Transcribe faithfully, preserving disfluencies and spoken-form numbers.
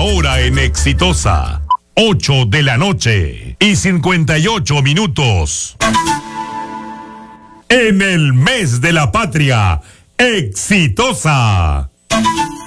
hora en Exitosa. ocho de la noche y cincuenta y ocho minutos. En el mes de la patria, Exitosa.